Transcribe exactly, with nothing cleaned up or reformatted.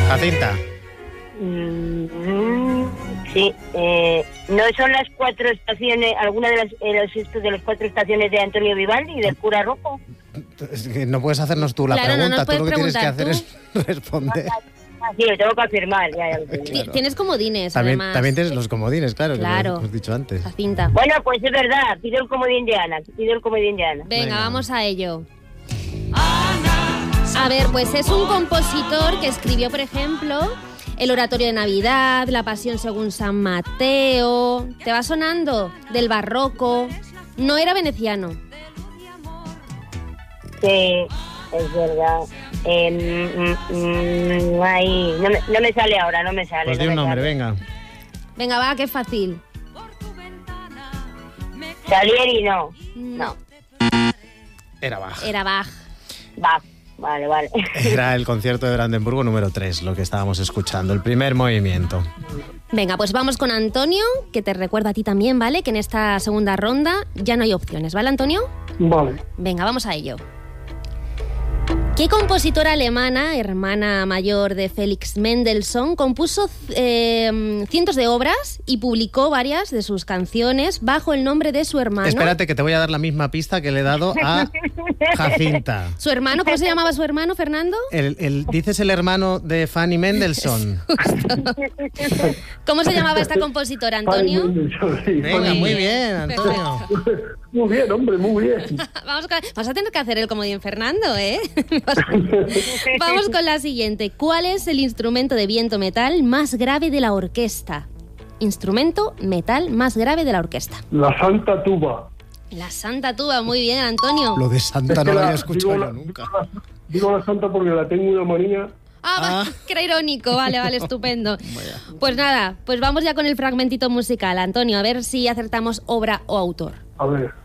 Jacinta. Mm, sí, eh, ¿no son las cuatro estaciones, alguna de las, eh, los, estos de las cuatro estaciones de Antonio Vivaldi, del cura rojo? Es que no puedes hacernos tú la Claro, no pregunta, nos tú lo que puedes tienes que hacer preguntar es responder. Ah, sí, lo tengo que afirmar. Ya, ya lo tengo. Ti- Tienes comodines, También, además. también tienes los comodines, claro, Claro. que lo hemos dicho antes. Jacinta. Bueno, pues es verdad, pido el comodín de Ana, pido el comodín de Ana. Venga, Venga. vamos a ello. A ver, pues es un compositor que escribió, por ejemplo, el Oratorio de Navidad, La Pasión según San Mateo. ¿Te va sonando? Del barroco. No era veneciano. Sí, es verdad. Eh, mm, mm, ay, no, me, no me sale ahora, no me sale. Pues no di un me nombre, sale. venga. Venga, va, qué fácil. Salieri no. No, Era Bach. era Bach. Va, vale, vale. Era el concierto de Brandenburgo número tres, lo que estábamos escuchando, el primer movimiento. Venga, pues vamos con Antonio, que te recuerdo a ti también, ¿vale? Que en esta segunda ronda ya no hay opciones, ¿vale, Antonio? Vale. Venga, vamos a ello. ¿Qué compositora alemana, hermana mayor de Felix Mendelssohn, compuso eh, cientos de obras y publicó varias de sus canciones bajo el nombre de su hermano? Espérate, que te voy a dar la misma pista que le he dado a Jacinta. ¿Su hermano? ¿Cómo se llamaba su hermano, Fernando? El, el- dices el hermano de Fanny Mendelssohn. ¿Cómo se llamaba esta compositora, Antonio? Venga, muy bien, Antonio. Muy bien, hombre, muy bien. Vamos, con- vamos a tener que hacer el comodín Fernando, ¿eh? Vamos con la siguiente. ¿Cuál es el instrumento de viento metal más grave de la orquesta? Instrumento metal más grave de la orquesta. La Santa Tuba. La Santa Tuba, muy bien, Antonio. Lo de Santa no Es que lo la- había escuchado digo yo la- nunca. Digo la, digo la Santa porque la tengo una manía. Ah, va, Ah. que era irónico, vale, vale, estupendo. Pues nada, pues vamos ya con el fragmentito musical. Antonio, a ver si acertamos obra o autor. A ver.